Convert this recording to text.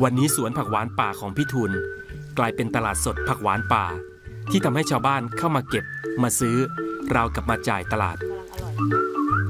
วันนี้สวนผักหวานป่าของพี่ทุนกลายเป็นตลาดสดผักหวานป่าที่ทำให้ชาวบ้านเข้ามาเก็บมาซื้อราวกับมาจ่ายตลาด